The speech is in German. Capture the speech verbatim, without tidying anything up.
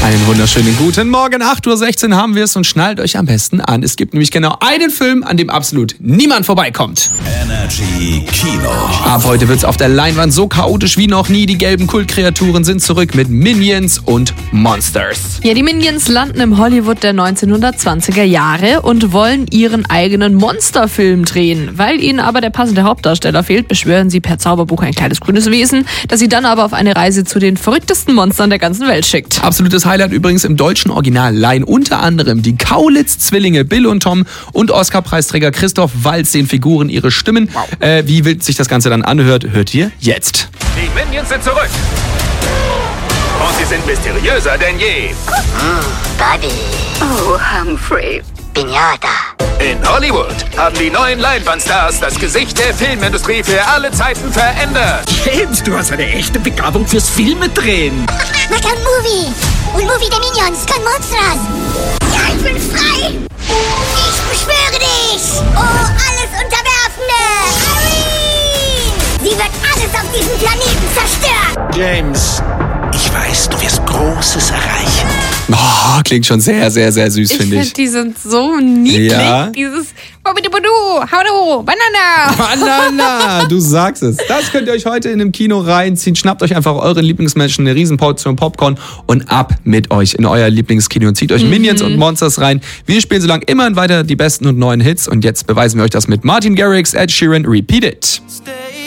Einen wunderschönen guten Morgen. acht Uhr sechzehn haben wir es und schnallt euch am besten an. Es gibt nämlich genau einen Film, an dem absolut niemand vorbeikommt. Energy Kino. Ab heute wird's auf der Leinwand so chaotisch wie noch nie. Die gelben Kultkreaturen sind zurück mit Minions und Monsters. Ja, die Minions landen im Hollywood der neunzehnhundertzwanziger Jahre und wollen ihren eigenen Monsterfilm drehen. Weil ihnen aber der passende Hauptdarsteller fehlt, beschwören sie per Zauberbuch ein kleines grünes Wesen, das sie dann aber auf eine Reise zu den verrücktesten Monstern der ganzen Welt schickt. Absolutes Highlight übrigens im deutschen Original leihen unter anderem die Kaulitz-Zwillinge Bill und Tom und Oscar-Preisträger Christoph Waltz den Figuren ihre Stimmen. Wow. Äh, wie wild sich das Ganze dann anhört, hört ihr jetzt. Die Minions sind zurück. Und sie sind mysteriöser denn je. Mm, Buddy. Oh, Humphrey. Pinata. In Hollywood haben die neuen Leinwandstars das Gesicht der Filmindustrie für alle Zeiten verändert. James, du hast eine echte Begabung fürs Filme drehen. Mach ein Movie. Un movie de Minions con Monsters. Ja, ich bin frei. Ich beschwöre dich. Oh, alles Unterwerfende. Irene. Sie wird alles auf diesem Planeten zerstören. James, ich weiß, du wirst Großes erreichen. Oh, klingt schon sehr, sehr, sehr süß, Ich finde finde, ich. die sind so niedlich. Ja. Dieses Bobidibudu, Haudu, Banana. Banana, du sagst es. Das könnt ihr euch heute in dem Kino reinziehen. Schnappt euch einfach euren Lieblingsmenschen, eine Riesenportion Popcorn und ab mit euch in euer Lieblingskino und zieht euch mhm. Minions und Monsters rein. Wir spielen so lange immerhin weiter die besten und neuen Hits und jetzt beweisen wir euch das mit Martin Garrix, Ed Sheeran, Repeat It.